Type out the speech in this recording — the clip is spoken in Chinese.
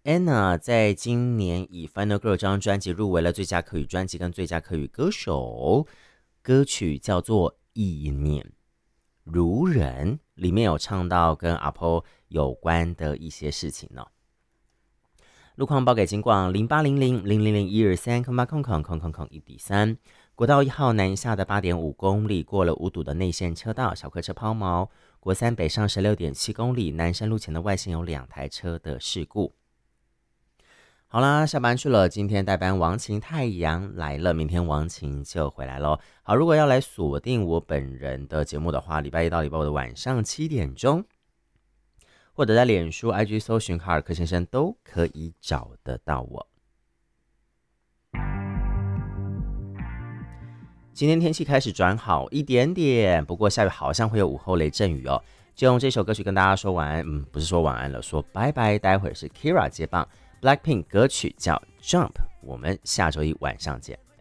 Anna 在今年以《Final Girl》这张专辑入围了最佳客语专辑跟最佳客语歌手，歌曲叫做《意念如人》，里面有唱到跟阿婆有关的一些事情呢。路况报给金广0800000123，0800000001.3，国道1号南下的8.5公里，过了无堵的内线车道，小客车抛锚。国三北上16.7公里，南山路前的外线有2台车的事故。好啦，下班去了。今天代班王晴太阳来了，明天王晴就回来咯。好，如果要来锁定我本人的节目的话，礼拜一到礼拜五的晚上7点钟，或者在脸书 IG 搜寻卡尔克先生都可以找得到我。今天天气开始转好一点点，不过下雨好像会有午后雷阵雨哦。就用这首歌曲跟大家说晚安，不是说晚安了，说拜拜。待会儿是 Kira 接棒，Blackpink 歌曲叫 Jump， 我们下周一晚上见。